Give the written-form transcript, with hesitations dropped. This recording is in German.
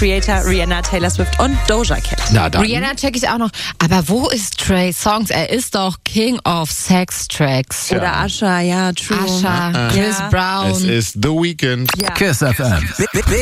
Creator, Rihanna, Taylor Swift und Doja Cat. Na dann. Rihanna check ich auch noch. Aber wo ist Trey Songz? Er ist doch King of Sex Tracks. Oder Usher, ja, true. Usher, Chris Brown. Es ist The Weeknd. Ja. Kiss FM.